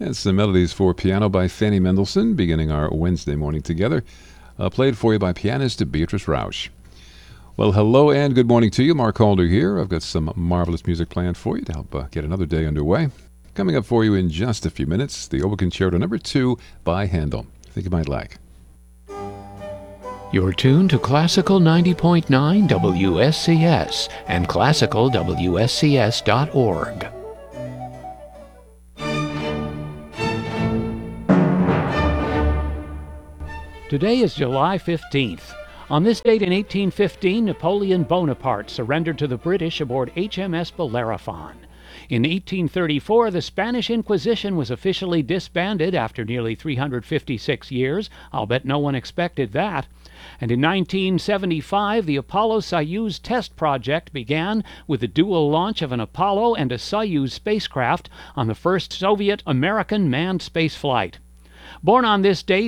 And some melodies for piano by Fanny Mendelssohn, beginning our Wednesday morning together, played for you by pianist Beatrice Rausch. Well, hello and good morning to you. Mark Calder here. I've got some marvelous music planned for you to help get another day underway. Coming up for you in just a few minutes, the Oboe Concerto No. 2 by Handel. I think you might like. You're tuned to Classical 90.9 WSCS and classicalwscs.org. Today is July 15th. On this date in 1815, Napoleon Bonaparte surrendered to the British aboard HMS Bellerophon. In 1834, the Spanish Inquisition was officially disbanded after nearly 356 years. I'll bet no one expected that. And in 1975, the Apollo-Soyuz test project began with the dual launch of an Apollo and a Soyuz spacecraft on the first Soviet-American manned spaceflight. Born on this date